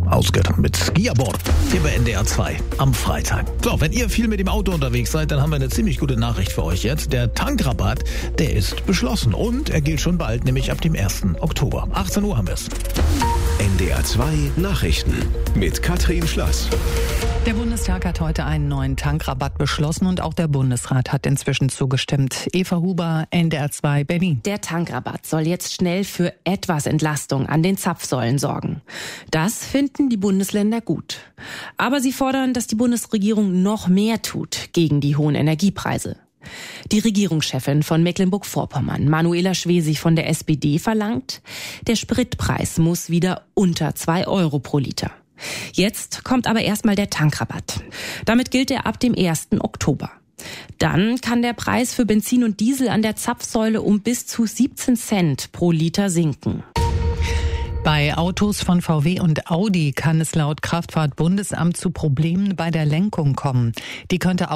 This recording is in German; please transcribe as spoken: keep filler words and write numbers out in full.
ausgeht mit Skiabord hier bei N D R zwei am Freitag. So, wenn ihr viel mit dem Auto unterwegs seid, dann haben wir eine ziemlich gute Nachricht für euch jetzt. Der Tankrabatt, der ist beschlossen und er gilt schon bald, nämlich ab dem ersten Oktober. achtzehn Uhr haben wir es. N D R zwei Nachrichten mit Katrin Schlass. Der Bundestag hat heute einen neuen Tankrabatt beschlossen und auch der Bundesrat hat inzwischen zugestimmt. Eva Huber, N D R zwei Berlin. Der Tankrabatt soll jetzt schnell für etwas Entlastung an den Zapfsäulen sorgen. Das finden die Bundesländer gut. Aber sie fordern, dass die Bundesregierung noch mehr tut gegen die hohen Energiepreise. Die Regierungschefin von Mecklenburg-Vorpommern, Manuela Schwesig von der S P D, verlangt, der Spritpreis muss wieder unter zwei Euro pro Liter. Jetzt kommt aber erstmal der Tankrabatt. Damit gilt er ab dem ersten Oktober. Dann kann der Preis für Benzin und Diesel an der Zapfsäule um bis zu siebzehn Cent pro Liter sinken. Bei Autos von V W und Audi kann es laut Kraftfahrtbundesamt zu Problemen bei der Lenkung kommen. Die könnte